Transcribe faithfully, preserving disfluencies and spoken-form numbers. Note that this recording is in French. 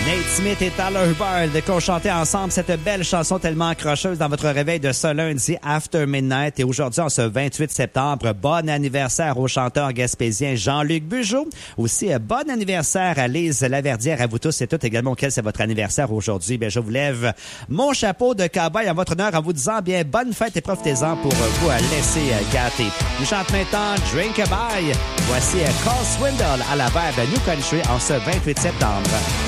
Nate Smith et Tyler Hubbard qui ont chanté ensemble cette belle chanson tellement accrocheuse dans votre réveil de ce lundi After Midnight. Et aujourd'hui, en ce vingt-huit septembre, bon anniversaire au chanteur gaspésien Jean-Luc Bugeaud. Aussi, bon anniversaire à Lise Laverdière, à vous tous et toutes également auquel c'est votre anniversaire aujourd'hui. Bien, je vous lève mon chapeau de cowboy en votre honneur en vous disant bien bonne fête et profitez-en pour vous laisser gâter. Nous chante maintenant Drink a Bye. Voici Cole Swindle à la verve New Country en ce vingt-huit septembre.